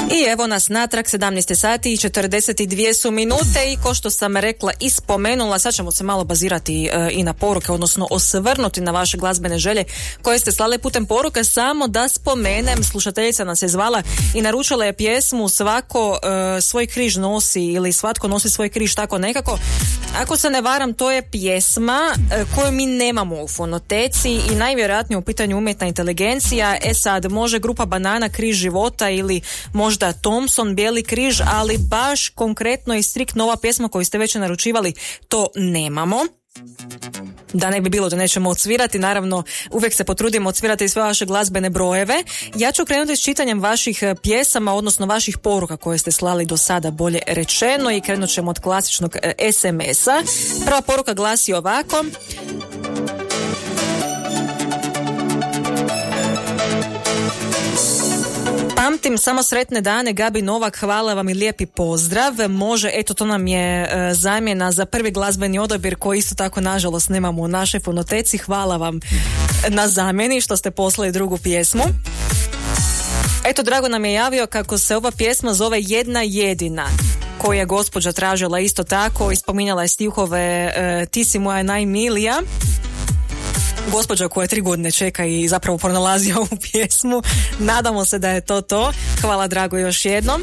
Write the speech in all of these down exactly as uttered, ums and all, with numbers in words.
I evo nas natrag, sedamnaest sati i četrdeset dvije su minute i ko što sam rekla i spomenula, sad ćemo se malo bazirati e, i na poruke, odnosno osvrnuti na vaše glazbene želje koje ste slali putem poruka. Samo da spomenem, slušateljica nas je zvala i naručila je pjesmu Svako e, svoj križ nosi ili Svatko nosi svoj križ, tako nekako. Ako se ne varam, to je pjesma e, koju mi nemamo u fonoteci i najvjerojatnije u pitanju umjetna inteligencija. E sad, može grupa Banana Križ života ili možda Thompson Bijeli križ, ali baš konkretno i striktno ova pjesma koju ste već naručivali, to nemamo. Da ne bi bilo da nećemo odsvirati, naravno uvijek se potrudimo odsvirati sve vaše glazbene brojeve. Ja ću krenuti s čitanjem vaših pjesama, odnosno vaših poruka koje ste slali do sada, bolje rečeno, i krenut ćemo od klasičnog es em es-a. Prva poruka glasi ovako: pamtim samo sretne dane, Gabi Novak, hvala vam i lijepi pozdrav. Može, eto to nam je e, zamjena za prvi glazbeni odabir koji isto tako nažalost nemamo u našoj fonoteci. Hvala vam na zamjeni što ste poslali drugu pjesmu. Eto, Drago nam je javio kako se ova pjesma zove Jedna jedina, koju je gospođa tražila isto tako i spominjala je stihove e, Ti si moja najmilija. Gospođa koja tri godine čeka i zapravo pronalazi ovu pjesmu. Nadamo se da je to to. Hvala, Drago, još jednom.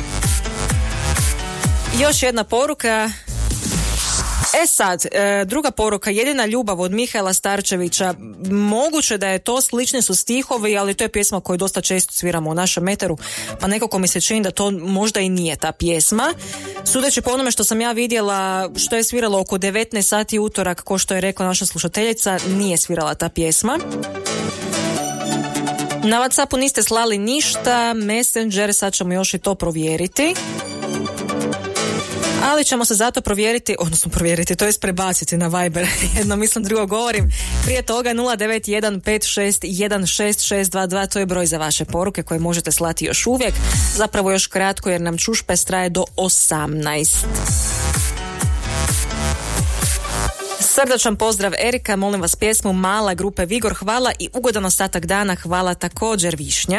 Još jedna poruka. E sad, e, druga poruka, Jedina ljubav od Mihaela Starčevića. Moguće da je to, slični su stihovi, ali to je pjesma koju dosta često sviramo u našem meteru, pa nekako mi se čini da to možda i nije ta pjesma. Sudeći po onome što sam ja vidjela, što je sviralo oko devetnaest sati utorak, ko što je rekla naša slušateljica, nije svirala ta pjesma. Na WhatsAppu niste slali ništa, Messenger, sad ćemo još i to provjeriti. Ali ćemo se zato provjeriti, odnosno provjeriti, to jest prebaciti na Viber. Jedno mislim, drugo govorim. Prije toga nula devet jedan pet šest jedan šest šest dva dva, to je broj za vaše poruke koje možete slati još uvijek. Zapravo još kratko jer nam Čušpes traje do osamnaest. Srdačan pozdrav Erika, molim vas pjesmu Mala grupe Vigor, hvala i ugodan ostatak dana, hvala također Višnja.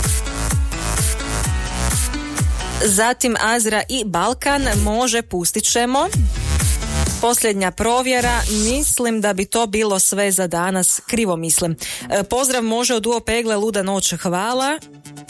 Zatim Azra i Balkan, može, pustit ćemo. Posljednja provjera, mislim da bi to bilo sve za danas, krivo mislim. E, pozdrav može od duo Pegle, Luda noć, hvala.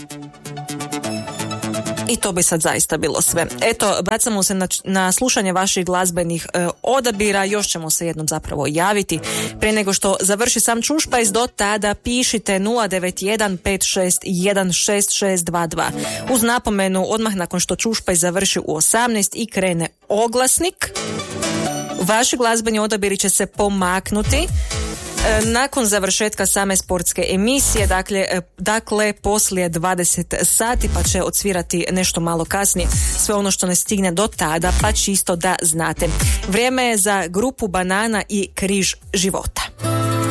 I to bi sad zaista bilo sve. Eto, bacamo se na, na slušanje vaših glazbenih e, odabira, još ćemo se jednom zapravo javiti. Prije nego što završi sam Čušpajs, do tada pišite nula devet jedan pet šest jedan šest šest dva dva. Uz napomenu, odmah nakon što Čušpajs završi u osamnaest i krene oglasnik, vaši glazbeni odabiri će se pomaknuti nakon završetka same sportske emisije, dakle, dakle poslije dvadeset sati, pa će odsvirati nešto malo kasnije sve ono što ne stigne do tada, pa čisto da znate. Vrijeme je za grupu Banana i Križ života.